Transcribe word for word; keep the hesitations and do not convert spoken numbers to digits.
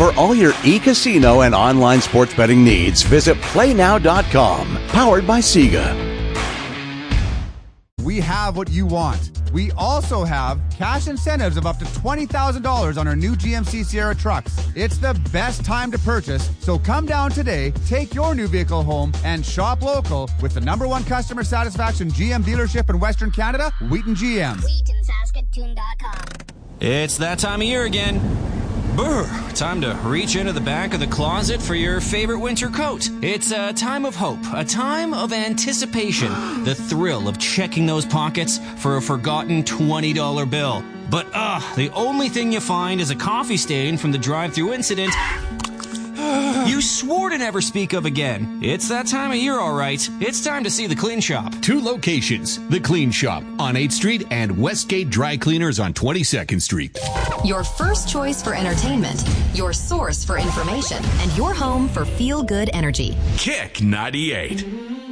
For all your e-casino and online sports betting needs, visit play now dot com. Powered by Sega. We have what you want. We also have cash incentives of up to twenty thousand dollars on our new G M C Sierra trucks. It's the best time to purchase, so come down today, take your new vehicle home, and shop local with the number one customer satisfaction G M dealership in Western Canada, Wheaton G M. Wheaton Saskatoon dot com. It's that time of year again. Brr, time to reach into the back of the closet for your favorite winter coat. It's a time of hope, a time of anticipation, the thrill of checking those pockets for a forgotten twenty dollar bill. But, ah, the only thing you find is a coffee stain from the drive-thru incident you swore to never speak of again. It's that time of year, all right. It's time to see the Clean Shop. Two locations, the Clean Shop on eighth Street and Westgate Dry Cleaners on twenty-second Street. Your first choice for entertainment, your source for information, and your home for feel-good energy. Kick ninety-eight.